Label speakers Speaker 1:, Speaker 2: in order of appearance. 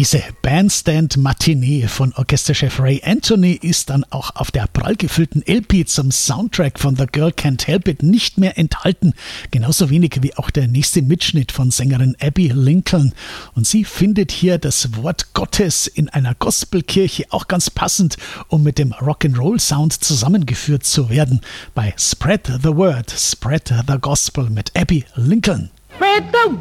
Speaker 1: Diese Bandstand-Matinee von Orchesterchef Ray Anthony ist dann auch auf der prall gefüllten LP zum Soundtrack von The Girl Can't Help It nicht mehr enthalten. Genauso wenig wie auch der nächste Mitschnitt von Sängerin Abby Lincoln. Und sie findet hier das Wort Gottes in einer Gospelkirche auch ganz passend, um mit dem Rock'n'Roll-Sound zusammengeführt zu werden. Bei Spread the Word, Spread the Gospel mit Abby Lincoln.
Speaker 2: Spread the